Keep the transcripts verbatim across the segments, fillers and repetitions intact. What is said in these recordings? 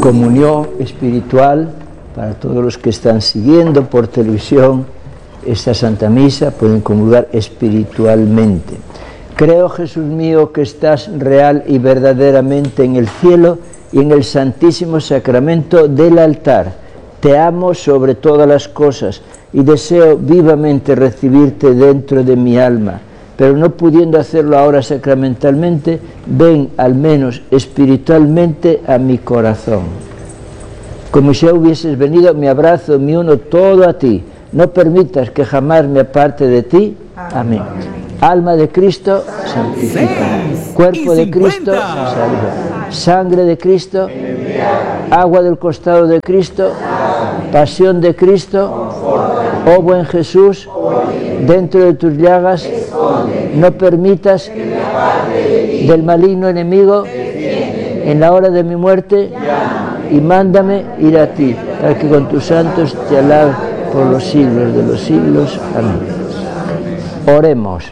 Comunión espiritual para todos los que están siguiendo por televisión esta Santa Misa, pueden comulgar espiritualmente. Creo, Jesús mío, que estás real y verdaderamente en el cielo y en el santísimo sacramento del altar. Te amo sobre todas las cosas y deseo vivamente recibirte dentro de mi alma, pero no pudiendo hacerlo ahora sacramentalmente, ven al menos espiritualmente a mi corazón. Como si ya hubieses venido, me abrazo, me uno todo a ti. No permitas que jamás me aparte de ti. Amén. Alma de Cristo, santifica. Cuerpo de Cristo, salva. Sangre de Cristo, agua del costado de Cristo, pasión de Cristo, oh buen Jesús, dentro de tus llagas, no permitas del maligno enemigo en la hora de mi muerte, y mándame ir a ti, para que con tus santos te alabe por los siglos de los siglos. Amén. Oremos.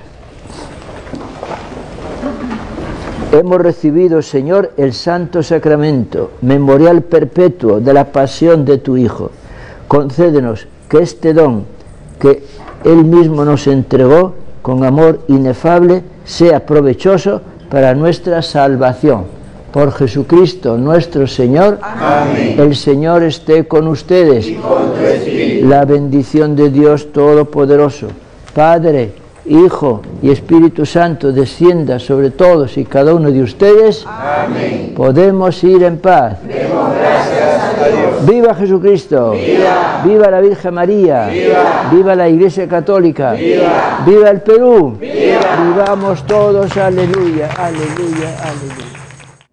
Hemos recibido, Señor, el santo sacramento, memorial perpetuo de la pasión de tu Hijo. Concédenos que este don que Él mismo nos entregó con amor inefable sea provechoso para nuestra salvación. Por Jesucristo nuestro Señor. Amén. El Señor esté con ustedes. Y con tu espíritu. La bendición de Dios Todopoderoso, Padre, Hijo y Espíritu Santo, descienda sobre todos y cada uno de ustedes. Amén. Podemos ir en paz. Demos gracias a Dios. ¡Viva Jesucristo! ¡Viva! ¡Viva la Virgen María! ¡Viva! ¡Viva la Iglesia Católica! ¡Viva! ¡Viva el Perú! ¡Viva! ¡Vivamos todos! ¡Aleluya! ¡Aleluya! ¡Aleluya!